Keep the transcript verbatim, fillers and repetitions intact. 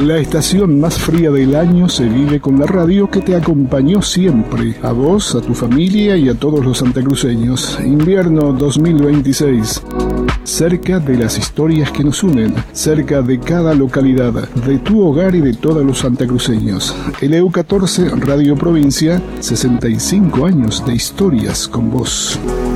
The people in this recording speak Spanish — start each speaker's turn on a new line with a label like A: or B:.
A: La estación más fría del año se vive con la radio que te acompañó siempre, a vos, a tu familia y a todos los santacruceños. Invierno dos mil veintiséis. Cerca de las historias que nos unen, cerca de cada localidad, de tu hogar y de todos los santacruceños. L U catorce, Radio Provincia, sesenta y cinco años de historias con vos.